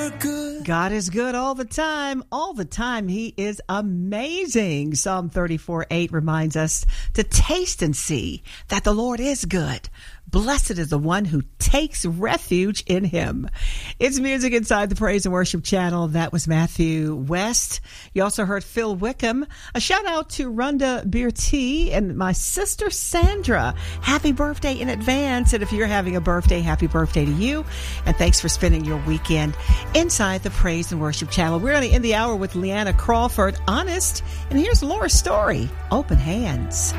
God is good all the time. All the time, He is amazing. Psalm 34:8 reminds us to taste and see that the Lord is good. Blessed is the one who takes refuge in Him. It's music inside the Praise and Worship channel. That was Matthew West. You also heard Phil Wickham. A shout out to Rhonda Beartee and my sister Sandra. Happy birthday in advance. And if you're having a birthday, happy birthday to you. And thanks for spending your weekend inside the Praise and Worship channel. We're going to end the hour with Leanna Crawford, Honest. And here's Laura's story, Open Hands.